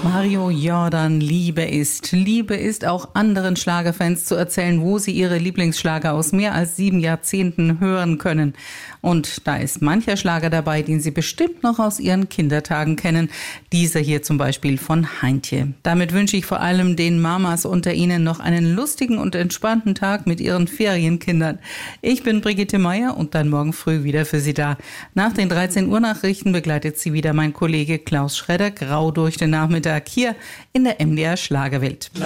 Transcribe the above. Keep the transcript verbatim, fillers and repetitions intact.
Mario Jordan, Liebe ist. Liebe ist auch anderen Schlagerfans zu erzählen, wo sie ihre Lieblingsschlager aus mehr als sieben Jahrzehnten hören können. Und da ist mancher Schlager dabei, den Sie bestimmt noch aus Ihren Kindertagen kennen. Dieser hier zum Beispiel von Heintje. Damit wünsche ich vor allem den Mamas unter Ihnen noch einen lustigen und entspannten Tag mit Ihren Ferienkindern. Ich bin Brigitte Meier und dann morgen früh wieder für Sie da. Nach den dreizehn Uhr Nachrichten begleitet Sie wieder mein Kollege Klaus Schredder grau durch den Nachmittag hier in der M D R Schlagerwelt.